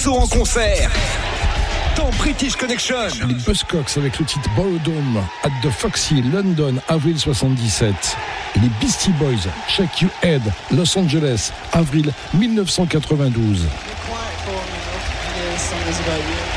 Calypso en concert dans British Connection. Les Buzzcocks avec le titre Borodom at the Foxy, London, avril 77. Et les Beastie Boys, Shake Your Head, Los Angeles, avril 1992.